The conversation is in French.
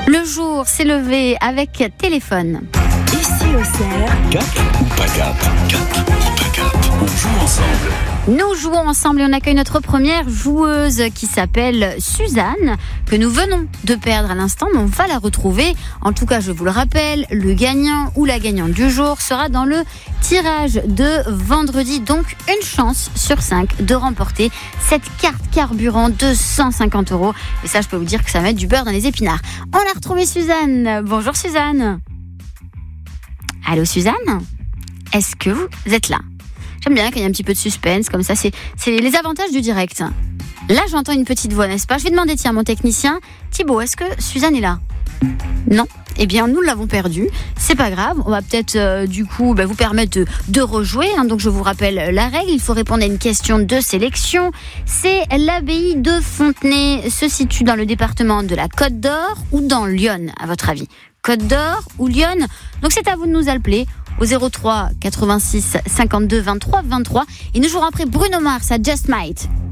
Le jour s'est levé avec téléphone. Ici au cerf. Cap ou pas cap? Cap ou pas cap? On joue ensemble. Nous jouons ensemble et on accueille notre première joueuse qui s'appelle Suzanne, que nous venons de perdre à l'instant, mais on va la retrouver. En tout cas, je vous le rappelle, le gagnant ou la gagnante du jour sera dans le tirage de vendredi. Donc, une chance sur 5 de remporter cette carte carburant de 150 €. Et ça, je peux vous dire que ça va mettre du beurre dans les épinards. On a retrouvé Suzanne. Bonjour Suzanne. Allô Suzanne? Est-ce que vous êtes là? J'aime bien qu'il y ait un petit peu de suspense, comme ça, c'est les avantages du direct. Là, j'entends une petite voix, n'est-ce pas? Je vais demander, tiens, mon technicien, Thibaut, est-ce que Suzanne est là? Non? Eh bien, nous l'avons perdue. C'est pas grave, on va peut-être, vous permettre de rejouer. Donc, je vous rappelle la règle, il faut répondre à une question de sélection. C'est l'abbaye de Fontenay se situe dans le département de la Côte d'Or ou dans Lyon, à votre avis? Côte d'Or ou Lyon? Donc, c'est à vous de nous appeler au 03 86 52 23 23 et nous jouerons après Bruno Mars à Just Might.